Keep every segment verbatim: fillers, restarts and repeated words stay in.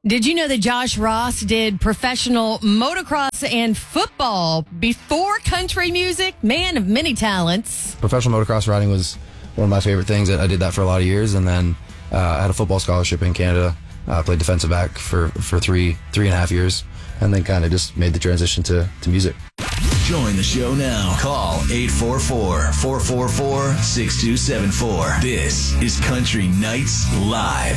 Did you know that Josh Ross did professional motocross and football before country music? Man of many talents. Professional motocross riding was one of my favorite things. I did that for a lot of years, and then uh, I had a football scholarship in Canada. I uh, played defensive back for, for three three and a half years, and then kind of just made the transition to, to music. Join the show now. Call eight four four, four four four, six two seven four. This is Country Nights Live.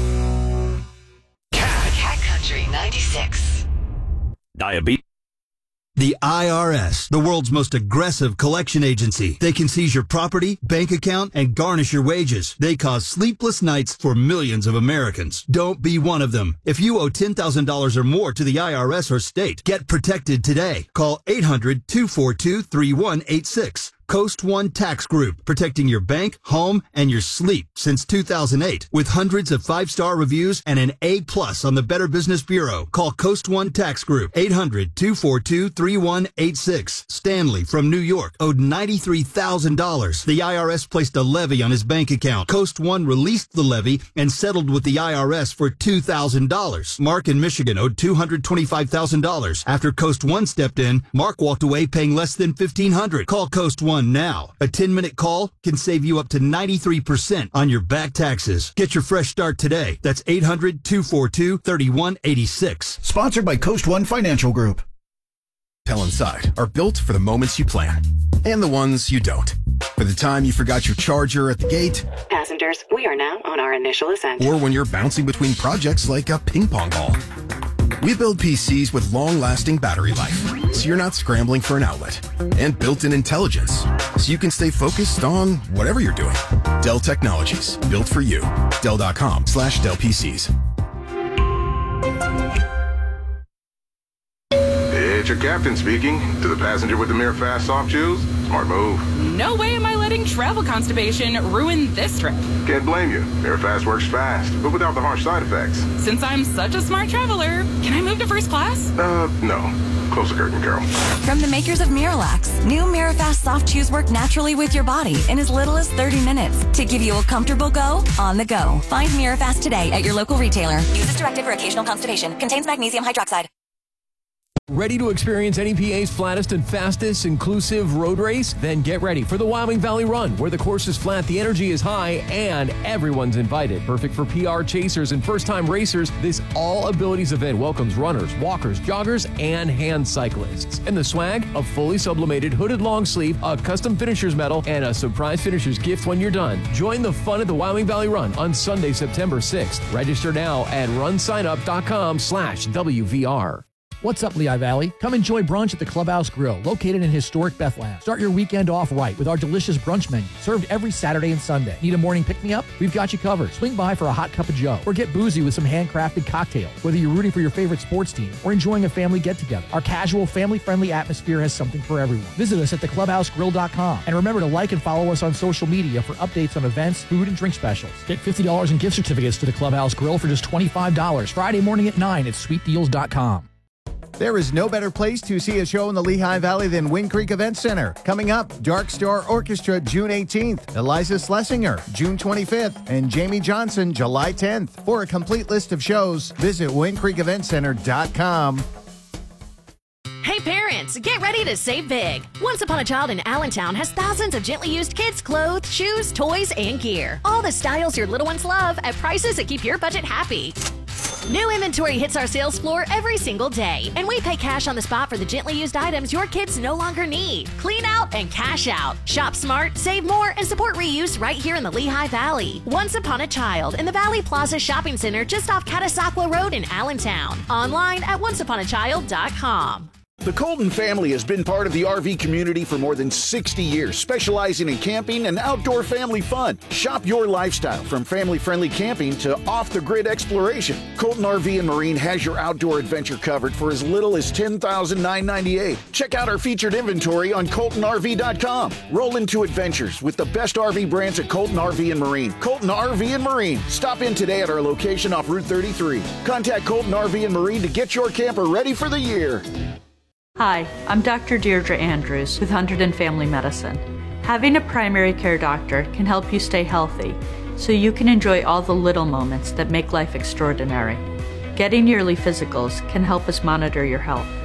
ninety-six. Diabetes. The I R S, the world's most aggressive collection agency. They can seize your property, bank account, and garnish your wages. They cause sleepless nights for millions of Americans. Don't be one of them. If you owe ten thousand dollars or more to the I R S or state, get protected today. Call eight hundred, two four two, three one eight six. Coast One Tax Group, protecting your bank, home, and your sleep since two thousand eight. With hundreds of five-star reviews and an A plus on the Better Business Bureau. Call Coast One Tax Group, eight hundred, two four two, three one eight six. Stanley from New York owed ninety-three thousand dollars. The I R S placed a levy on his bank account. Coast One released the levy and settled with the I R S for two thousand dollars. Mark in Michigan owed two hundred twenty-five thousand dollars. After Coast One stepped in, Mark walked away paying less than fifteen hundred dollars. Call Coast One now. A ten-minute call can save you up to ninety-three percent on your back taxes. Get your fresh start today. That's eight hundred, two four two, three one eight six. Sponsored by Coast One Financial Group. Hotel inside are built for the moments you plan and the ones you don't. For the time you forgot your charger at the gate. Passengers, we are now on our initial ascent. Or when you're bouncing between projects like a ping pong ball. We build P Cs with long-lasting battery life, so you're not scrambling for an outlet. And built-in intelligence, so you can stay focused on whatever you're doing. Dell Technologies, built for you. Dell.com slash Dell PCs. It's your captain speaking. To the passenger with the Mirror Fast soft shoes, smart move. No way am I letting travel constipation ruin this trip. Can't blame you. Mirror Fast works fast, but without the harsh side effects. Since I'm such a smart traveler, can I move to first class? Uh, no. Close the curtain, Carol. From the makers of Miralax, new Mirafast soft chews work naturally with your body in as little as thirty minutes to give you a comfortable go on the go. Find Mirafast today at your local retailer. Use as directed for occasional constipation. Contains magnesium hydroxide. Ready to experience N E P A's flattest and fastest inclusive road race? Then get ready for the Wyoming Valley Run, where the course is flat, the energy is high, and everyone's invited. Perfect for P R chasers and first-time racers, this all-abilities event welcomes runners, walkers, joggers, and hand cyclists. And the swag, a fully sublimated hooded long sleeve, a custom finisher's medal, and a surprise finisher's gift when you're done. Join the fun at the Wyoming Valley Run on Sunday, September sixth. Register now at runsignup.com slash WVR. What's up, Lehigh Valley? Come enjoy brunch at the Clubhouse Grill, located in historic Bethlehem. Start your weekend off right with our delicious brunch menu, served every Saturday and Sunday. Need a morning pick-me-up? We've got you covered. Swing by for a hot cup of joe, or get boozy with some handcrafted cocktails. Whether you're rooting for your favorite sports team or enjoying a family get-together, our casual, family-friendly atmosphere has something for everyone. Visit us at the clubhouse grill dot com, and remember to like and follow us on social media for updates on events, food, and drink specials. Get fifty dollars in gift certificates to the Clubhouse Grill for just twenty-five dollars Friday morning at nine at sweet deals dot com. There is no better place to see a show in the Lehigh Valley than Wind Creek Event Center. Coming up, Dark Star Orchestra June eighteenth, Eliza Schlesinger June twenty-fifth, and Jamie Johnson July tenth. For a complete list of shows, visit wind creek event center dot com. Hey parents, get ready to save big. Once Upon a Child in Allentown has thousands of gently used kids' clothes, shoes, toys, and gear. All the styles your little ones love at prices that keep your budget happy. New inventory hits our sales floor every single day, and we pay cash on the spot for the gently used items your kids no longer need. Clean out and cash out. Shop smart, save more, and support reuse right here in the Lehigh Valley. Once Upon a Child in the Valley Plaza Shopping Center just off Catasauqua Road in Allentown. Online at once upon a child dot com. The Colton family has been part of the R V community for more than sixty years, specializing in camping and outdoor family fun. Shop your lifestyle from family-friendly camping to off-the-grid exploration. Colton R V and Marine has your outdoor adventure covered for as little as ten thousand nine hundred ninety-eight dollars. Check out our featured inventory on colton r v dot com. Roll into adventures with the best R V brands at Colton R V and Marine. Colton R V and Marine. Stop in today at our location off Route thirty-three. Contact Colton R V and Marine to get your camper ready for the year. Hi, I'm Doctor Deirdre Andrews with Hunterdon Family Medicine. Having a primary care doctor can help you stay healthy, so you can enjoy all the little moments that make life extraordinary. Getting yearly physicals can help us monitor your health.